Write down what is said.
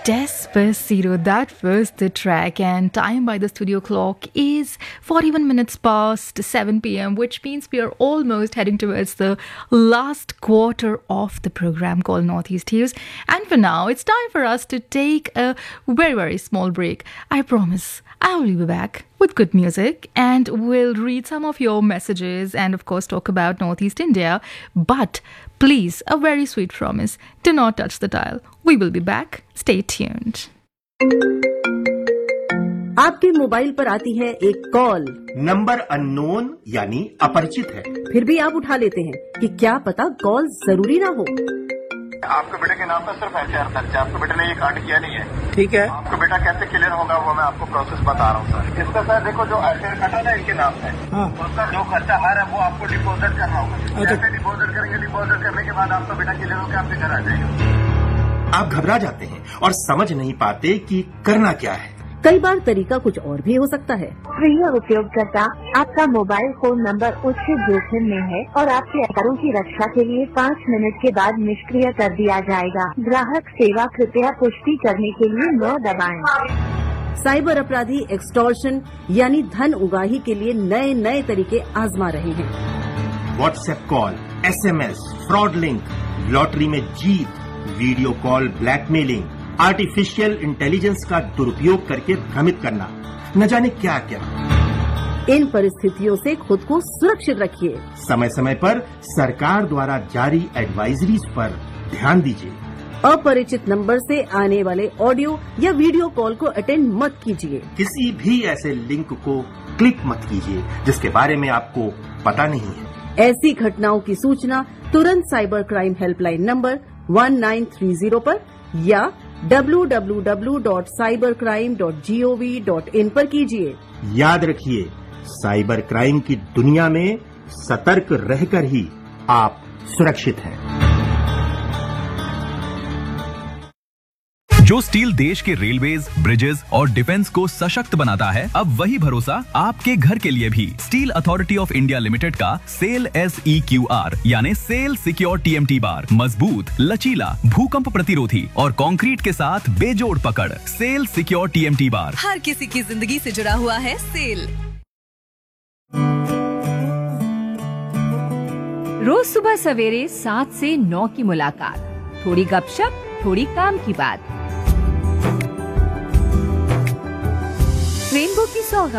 Despacito, that was the track, and time by the studio clock is 41 minutes past 7 p.m., which means we are almost heading towards the last quarter of the program called Northeast Hues. And for now, it's time for us to take a very, very small break. I promise I will be back with good music and we'll read some of your messages and, of course, talk about Northeast India. But please, a very sweet promise, do not touch the dial. We will be back. Stay tuned. आपके mobile पर आती है एक call, number unknown यानी अपरिचित है, फिर भी आप उठा लेते हैं कि क्या पता कॉल जरूरी ना हो। आपके बेटे के नाम पर सिर्फ एफआईआर दर्ज है, आपके बेटे ने ये कांड किया नहीं है। ठीक है, आपका बेटा कैसे क्लियर होगा वो मैं आपको प्रोसेस बता रहा हूँ सर। इसका सर देखो जो एफआईआर कटा ना इनके नाम से, उसका जो खर्चा आ रहा है वो आपको डिपोजिट करना होगा। जैसे डिपोजिट करेंगे, डिपोजिट करने के बाद आपका बेटा क्लियर होकर आपके घर आ जाएगा। आप घबरा जाते हैं और समझ नहीं पाते कि करना क्या है। कई बार तरीका कुछ और भी हो सकता है। प्रिय उपयोगकर्ता, आपका मोबाइल फोन नंबर उच्च जोखिम में है और आपके आधारों की रक्षा के लिए 5 मिनट के बाद निष्क्रिय कर दिया जाएगा। ग्राहक सेवा कृपया पुष्टि करने के लिए 9 दबाएं। साइबर अपराधी एक्सटॉर्शन यानी धन उगाही के लिए नए नए तरीके आजमा रहे हैं। WhatsApp call, SMS, fraud link, lottery में जीत, video call blackmailing, artificial intelligence का दुरुपयोग करके भ्रमित करना, न जाने क्या क्या। इन परिस्थितियों से खुद को सुरक्षित रखिए। समय समय पर सरकार द्वारा जारी एडवाइजरीज पर ध्यान दीजिए। अपरिचित नंबर से आने वाले ऑडियो या वीडियो कॉल को अटेंड मत कीजिए। किसी भी ऐसे लिंक को क्लिक मत कीजिए जिसके बारे में आपको पता नहीं है। ऐसी घटनाओं की सूचना तुरंत साइबर क्राइम हेल्पलाइन नंबर 1930 पर या www.cybercrime.gov.in पर कीजिए। याद रखिए, साइबर क्राइम की दुनिया में सतर्क रहकर ही आप सुरक्षित हैं। जो स्टील देश के रेलवेज, ब्रिजेस और डिफेंस को सशक्त बनाता है, अब वही भरोसा आपके घर के लिए भी। Steel authority of India limited का सेल SEQR यानी सेल सिक्योर TMT बार मजबूत, लचीला, भूकंप प्रतिरोधी और कंक्रीट के साथ बेजोड़ पकड़। सेल सिक्योर TMT बार हर किसी की जिंदगी से जुड़ा हुआ है। सेल रोज सुबह सवेरे 7 से 9 की मुलाकात, थोड़ी गपशप, थोड़ी काम की बात। रेनबो की सौगात